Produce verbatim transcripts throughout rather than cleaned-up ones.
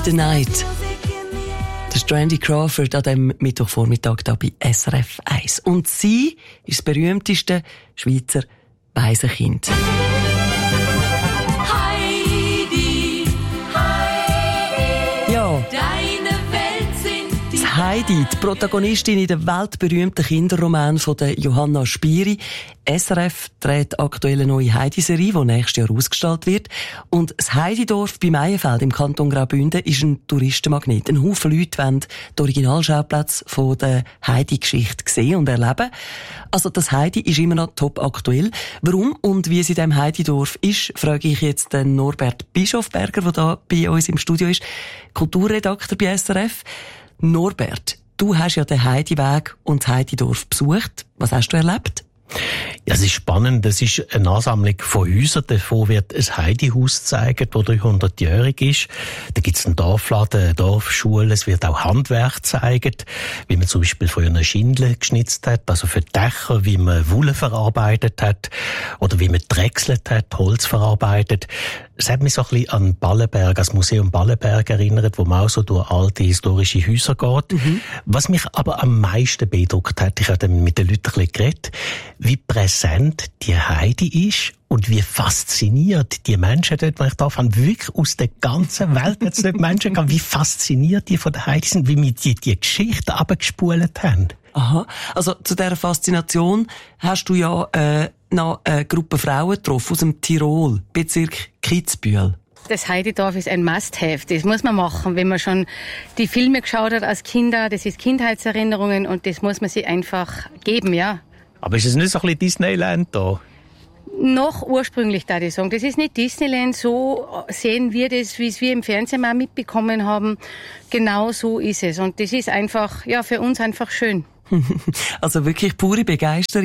The Night. Das ist Randy Crawford an diesem Mittwochvormittag hier bei S R F eins. Und sie ist das berühmteste Schweizer Waisenkind. Heidi, Heidi, ja. Deine Welt sind die Heidi, die Protagonistin in dem weltberühmten Kinderroman von der Johanna Spiri. S R F dreht aktuell eine neue Heidi-Serie, die nächstes Jahr ausgestrahlt wird. Und das Heididorf bei Meienfeld im Kanton Graubünden ist ein Touristenmagnet. Ein Haufen Leute wollen die Originalschauplätze von der Heidi-Geschichte sehen und erleben. Also das Heidi ist immer noch top aktuell. Warum und wie es in diesem Heididorf ist, frage ich jetzt den Norbert Bischofberger, der da bei uns im Studio ist, Kulturredakteur bei S R F. Norbert, du hast ja den Heidiweg und das Heididorf besucht. Was hast du erlebt? Ja, es ist spannend. Das ist eine Ansammlung von Häusern. Davon wird ein Heidihaus gezeigt, das dreihundertjährig ist. Da gibt es einen Dorfladen, eine Dorfschule. Es wird auch Handwerk gezeigt, wie man zum Beispiel früher eine Schindel geschnitzt hat, also für Dächer, wie man Wolle verarbeitet hat oder wie man drechselt hat, Holz verarbeitet. Es hat mich so ein bisschen an Ballenberg, das Museum Ballenberg erinnert, wo man auch so durch alte historische Häuser geht. Mhm. Was mich aber am meisten beeindruckt hat, ich habe dann mit den Leuten ein bisschen geredet, wie präsent die Heidi ist und wie fasziniert die Menschen dort, wenn ich da fand, wirklich aus der ganzen Welt jetzt dort Menschen gehen, wie fasziniert die von der Heidi sind, wie wir die, die Geschichte abgespult haben. Aha, also zu dieser Faszination hast du ja äh, noch eine Gruppe Frauen getroffen aus dem Tirol, Bezirk Kitzbühel. Das Heididorf ist ein Must-have. Das muss man machen, wenn man schon die Filme geschaut hat als Kinder. Das ist Kindheitserinnerungen und das muss man sich einfach geben, ja. Aber ist es nicht so ein bisschen Disneyland da? Noch ursprünglich, da ich sagen. Das ist nicht Disneyland. So sehen wir das, wie es wir im Fernsehen mal mitbekommen haben. Genau so ist es. Und das ist einfach, ja, für uns einfach schön. Also wirklich pure Begeisterung.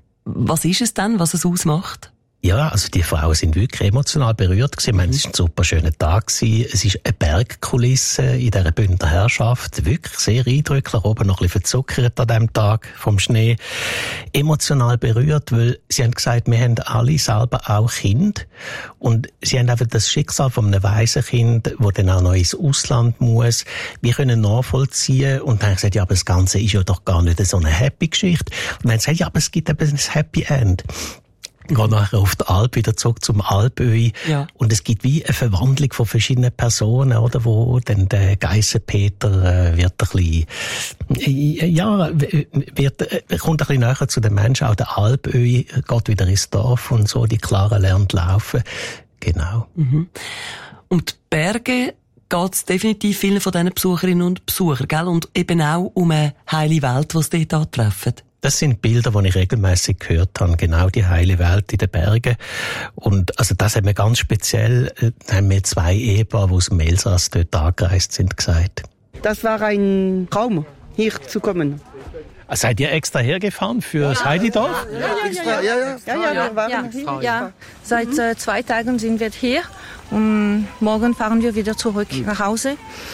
Was ist es denn, was es ausmacht? Ja, also die Frauen sind wirklich emotional berührt gewesen. Ich meine, es war ein super schöner Tag gewesen. Es ist eine Bergkulisse in dieser Bündner Herrschaft. Wirklich sehr eindrücklich. Oben noch ein bisschen verzuckert an diesem Tag vom Schnee. Emotional berührt, weil sie haben gesagt, wir haben alle selber auch Kinder. Und sie haben einfach das Schicksal von einem Waisenkind, das dann auch noch ins Ausland muss. Wir können nachvollziehen. Und dann haben sie gesagt, ja, aber das Ganze ist ja doch gar nicht so eine happy Geschichte. Und dann haben sie gesagt, ja, aber es gibt eben ein Happy End. Ich gehe nachher auf die Alp wieder zurück zum Alpöhi. Ja. Und es gibt wie eine Verwandlung von verschiedenen Personen, oder? Wo dann der Geissenpeter äh, wird ein bisschen, äh, ja, wird, äh, kommt ein bisschen näher zu den Menschen. Auch der Alpöhi geht wieder ins Dorf und so, die Clara lernt laufen. Genau. Mhm. Um die Berge geht es definitiv vielen von diesen Besucherinnen und Besuchern, gell? Und eben auch um eine heile Welt, die sie dort antreffen. Das sind Bilder, die ich regelmäßig gehört habe, genau die heile Welt in den Bergen. Und also das haben wir ganz speziell, äh, haben wir zwei Ehepaare, die aus dem Elsass dort angereist sind, gesagt. Das war ein Traum, hier zu kommen. Also seid ihr extra hergefahren für das Heididorf? Ja, ja, ja, ja, ja, ja, ja, ja, wir waren ja, hier. Ja, seit äh, zwei Tagen sind wir hier und morgen fahren wir wieder zurück nach Hause.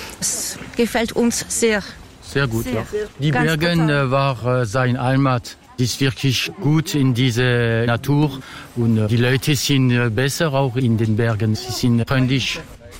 Es gefällt uns sehr. Sehr gut, Sehr. ja. Die Ganz Bergen total. äh, war äh, sein Heimat. Ist wirklich gut in dieser Natur und äh, die Leute sind äh, besser auch in den Bergen. Sie sind freundlich.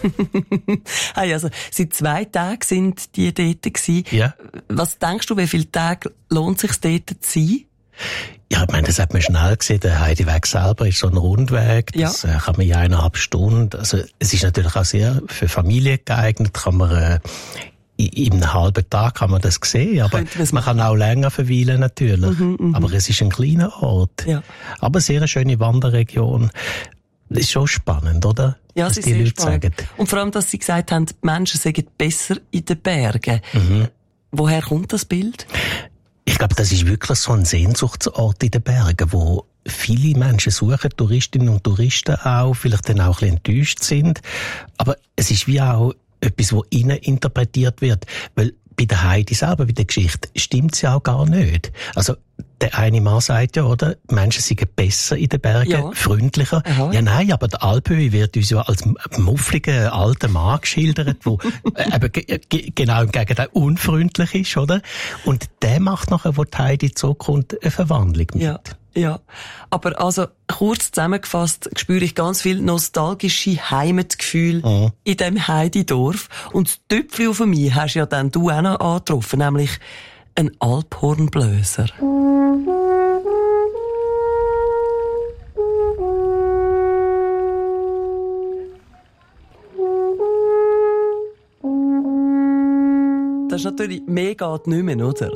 Hey, also seit zwei Tagen sind die dort gewesen. Ja. Was denkst du, wie viele Tage lohnt es sich dort zu sein? Ja, ich meine, das hat man schnell gesehen. Der Heidiweg selber ist so ein Rundweg. Das ja. äh, kann man in eineinhalb Stunden. Also es ist natürlich auch sehr für Familien geeignet. Kann man äh, in einem halben Tag kann man das sehen, aber man kann auch länger verweilen natürlich. Mhm, aber es ist ein kleiner Ort. Ja. Aber sehr eine schöne Wanderregion. Das ist schon spannend, oder? Ja, was es ist die sehr Leute spannend. sagen. Und vor allem, dass sie gesagt haben, die Menschen seien besser in den Bergen. Mhm. Woher kommt das Bild? Ich glaube, das ist wirklich so ein Sehnsuchtsort in den Bergen, wo viele Menschen suchen, Touristinnen und Touristen auch, vielleicht dann auch ein bisschen enttäuscht sind. Aber es ist wie auch etwas, das innen interpretiert wird. Weil bei der Heidi selber, bei der Geschichte, stimmt sie auch gar nicht. Also, der eine Mann sagt ja, oder? Menschen sind besser in den Bergen, ja. freundlicher. Aha. Ja, nein, aber der Alpöhi wird uns ja als muffliger alter Mann geschildert, der eben g- g- genau im Gegenteil unfreundlich ist, oder? Und der macht nachher, wo die Heidi zurückkommt, eine Verwandlung mit. Ja. Ja, aber also kurz zusammengefasst spüre ich ganz viel nostalgische Heimatgefühl mhm. in diesem Heididorf. Und das Töpfchen auf mich hast ja dann du auch noch angetroffen, nämlich ein Alphornbläser. Das ist natürlich mega nicht mehr, oder?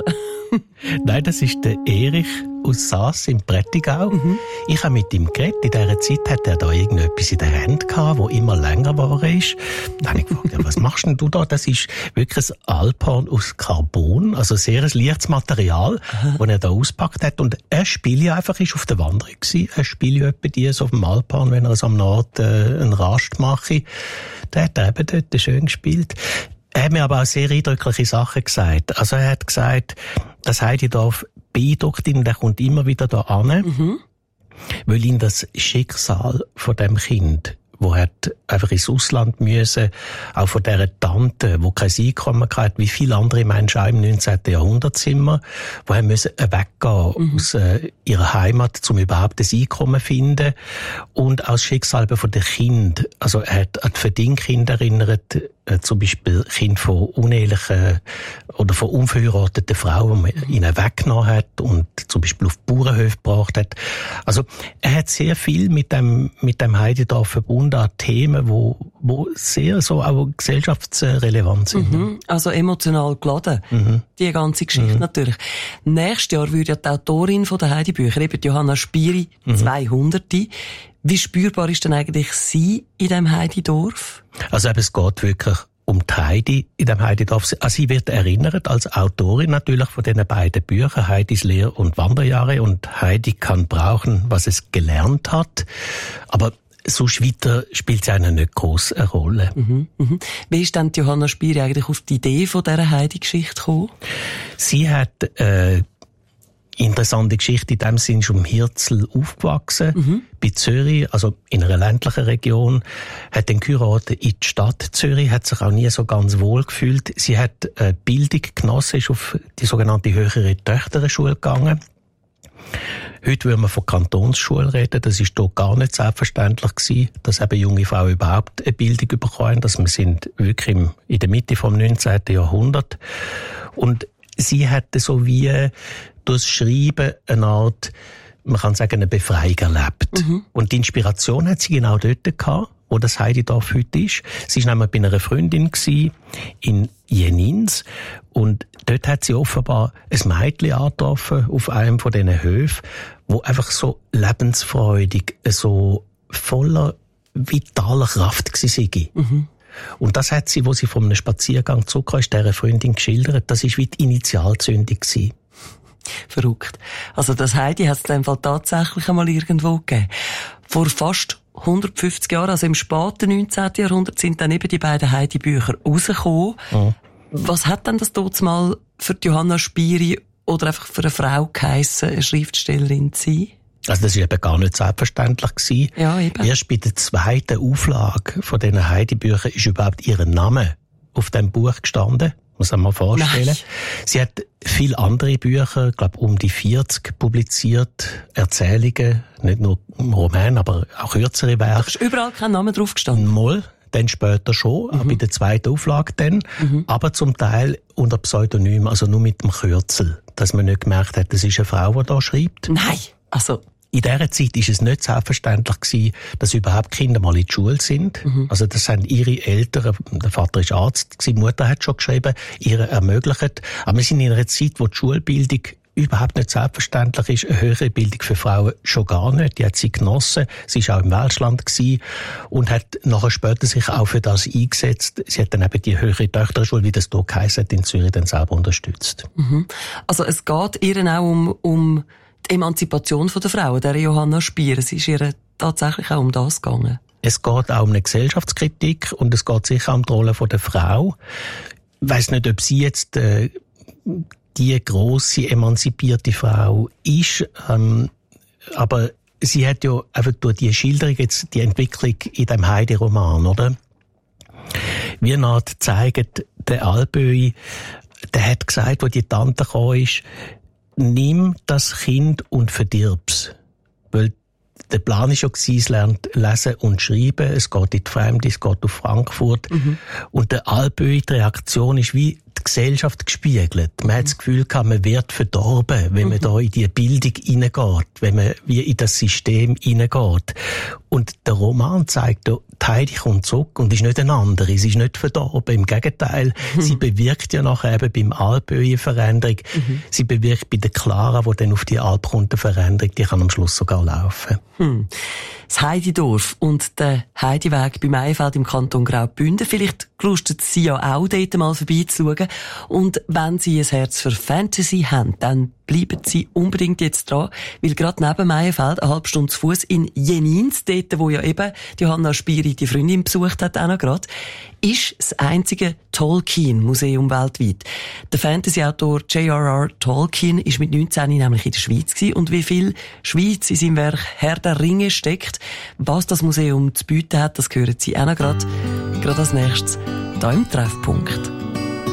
Nein, das ist der Erich aus Saas im Prättigau. Mhm. Ich habe mit ihm geredet. In dieser Zeit hat er da irgendetwas in der Hand gehabt, das immer länger geworden ist. Dann habe ich gefragt, ja, was machst denn du da? Das ist wirklich ein Alphorn aus Carbon, also sehr ein leichtes Material, das er da auspackt hat. Und er spielt ja einfach, ist auf der Wanderung gewesen. Er spielt ja etwa die so auf dem Alphorn, wenn er es am Nord äh, einen Rast mache. Da hat er eben dort schön gespielt. Er hat mir aber auch sehr eindrückliche Sachen gesagt. Also er hat gesagt, das Heididorf beeindruckt ihn, der kommt immer wieder da an, mhm. weil ihn das Schicksal von dem Kind, wo hat einfach ins Ausland müssen, auch von dieser Tante, wo kein Einkommen hatte, wie viele andere Menschen auch im neunzehnten Jahrhundert sind wir, wo haben müssen weggehen mhm. aus äh, ihrer Heimat, um überhaupt ein Einkommen zu finden. Und auch das Schicksal von den Kindern. Also er hat an die Verdingkinder erinnert, äh, zum Beispiel Kinder von unehelichen oder von unverheirateten Frauen, die man ihnen weggenommen hat und zum Beispiel auf Bauernhöfe gebracht hat. Also er hat sehr viel mit dem, mit dem Heididorf verbunden, an Themen, wo, wo sehr so auch gesellschaftsrelevant sind. Mhm, also emotional geladen. Mhm. Die ganze Geschichte mhm. natürlich. Nächstes Jahr würde ja die Autorin von der Heidi-Bücher, eben Johanna Spieri, mhm. zweihunderte. Wie spürbar ist denn eigentlich sie in diesem Heididorf? Also eben, es geht wirklich um die Heidi in dem Heididorf. Also sie wird erinnert als Autorin natürlich von diesen beiden Büchern, Heidis Lehr- und Wanderjahre und Heidi kann brauchen, was es gelernt hat. Aber sonst weiter spielt sie eine nicht gross eine Rolle. Mhm, mhm. Wie ist denn Johanna Spieri eigentlich auf die Idee von dieser Heidi-Geschichte gekommen? Sie hat äh, interessante Geschichte in dem Sinn, schon im Hirzel aufgewachsen, mhm. bei Zürich, also in einer ländlichen Region, hat dann geheiratet in die Stadt Zürich, hat sich auch nie so ganz wohl gefühlt. Sie hat äh, Bildung genossen, ist auf die sogenannte höhere Töchterschule gegangen. Heute würde man von Kantonsschule reden, das ist dort gar nicht selbstverständlich gewesen, dass eben junge Frauen überhaupt eine Bildung bekommen, dass wir sind wirklich im, in der Mitte vom neunzehnten Jahrhundert. Und sie hatte so wie durchs Schreiben eine Art, man kann sagen, eine Befreiung erlebt. Mhm. Und die Inspiration hat sie genau dort gehabt, wo das Heididorf heute ist. Sie war nämlich bei einer Freundin gewesen, in Jenins, und dort hat sie offenbar ein Mädchen angetroffen auf einem von diesen Höfen, wo einfach so lebensfreudig, so voller vitaler Kraft war. Mhm. Und das hat sie, wo sie von einem Spaziergang zurückkam, dieser Freundin geschildert. Das war wie die Initialzündung gewesen. Verrückt. Also das Heidi hat es in dem Fall tatsächlich einmal irgendwo gegeben. Vor fast hundertfünfzig Jahren, also im späten neunzehnten Jahrhundert, sind dann eben die beiden Heidi-Bücher rausgekommen. Mhm. Was hat denn das dort mal für Johanna Spieri oder einfach für eine Frau geheissen, eine Schriftstellerin zu sein? Also das war eben gar nicht selbstverständlich gewesen. Ja, eben. Erst bei der zweiten Auflage von diesen Heidi-Büchern ist überhaupt ihr Name auf dem Buch gestanden. Muss man mal vorstellen. Nein. Sie hat viele andere Bücher, glaube um die vierzig publiziert, Erzählungen, nicht nur Romane, aber auch kürzere Werke. Da ist überall kein Name drauf gestanden. Mal, dann später schon, mhm. bei der zweiten Auflage dann, mhm. aber zum Teil unter Pseudonym, also nur mit dem Kürzel, dass man nicht gemerkt hat, das ist eine Frau, die da schreibt. Nein, also in dieser Zeit war es nicht selbstverständlich gewesen, dass überhaupt Kinder mal in die Schule sind. Mhm. Also das haben ihre Eltern, der Vater ist Arzt, die Mutter hat schon geschrieben, ihre ermöglicht. Aber wir sind in einer Zeit, wo die Schulbildung überhaupt nicht selbstverständlich ist. Eine höhere Bildung für Frauen schon gar nicht. Die hat sie genossen. Sie war auch im Welschland gewesen und hat nachher später sich auch für das eingesetzt. Sie hat dann eben die höhere Töchterschule, wie das hier geheißen hat, in Zürich dann selber unterstützt. Mhm. Also es geht ihr auch um, um die Emanzipation der Frauen, der Johanna Spier. Es ist ihr tatsächlich auch um das gegangen. Es geht auch um eine Gesellschaftskritik und es geht sicher um die Rolle der Frau. Ich weiss nicht, ob sie jetzt äh, die grosse emanzipierte Frau ist, ähm, aber sie hat ja einfach durch die Schilderung jetzt die Entwicklung in dem Heidi-Roman, oder? Wie eine zeigt, der Alböi, der hat gesagt, wo die Tante gekommen ist, nimm das Kind und verdirb's. Weil der Plan war schon, es lernt lesen und schreiben, es geht in die Fremde, es geht auf Frankfurt. Mhm. Und der Alpöhi, die Reaktion ist wie die Gesellschaft gespiegelt. Man mhm. hat das Gefühl gehabt, man wird verdorben, wenn mhm. man da in die Bildung hineingeht, wenn man wie in das System hineingeht. Und der Roman zeigt da, die Heidi kommt zurück und ist nicht eine andere, sie ist nicht verdorben. Im Gegenteil, mhm. sie bewirkt ja nachher eben beim Alpöhi eine Veränderung. Mhm. Sie bewirkt bei der Clara, die dann auf die Alp kommt, eine Veränderung, die kann am Schluss sogar laufen. Hm. Das Heididorf und der Heidiweg bei Maienfeld im Kanton Graubünden. Vielleicht gelustet Sie ja auch dort mal vorbeizuschauen. Und wenn Sie ein Herz für Fantasy haben, dann bleiben Sie unbedingt jetzt dran, weil gerade neben Maienfeld, eine halbe Stunde zu Fuss in Jenins, dort, wo ja eben die Johanna Spiri die Freundin besucht hat, auch noch gerade, ist das einzige Tolkien-Museum weltweit. Der Fantasy-Autor J R R Tolkien ist mit neunzehn nämlich in der Schweiz gewesen. Und wie viel Schweiz in seinem Werk Herr der Ringe steckt, was das Museum zu bieten hat, das hören Sie auch noch gerade, gerade als nächstes, da im Treffpunkt.